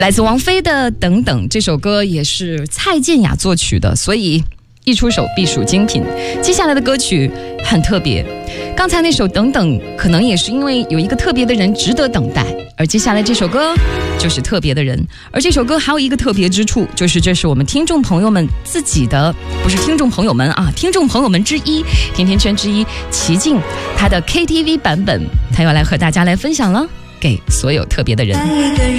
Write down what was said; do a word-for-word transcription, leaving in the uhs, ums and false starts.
来自王菲的《等等》这首歌也是蔡健雅作曲的，所以一出手必属精品。接下来的歌曲很特别，刚才那首《等等》可能也是因为有一个特别的人值得等待，而接下来这首歌就是特别的人。而这首歌还有一个特别之处，就是这是我们听众朋友们自己的，不是听众朋友们啊，听众朋友们之一，甜甜圈之一齐静，他的 K T V 版本，他要来和大家来分享了，给所有特别的人。 爱一个人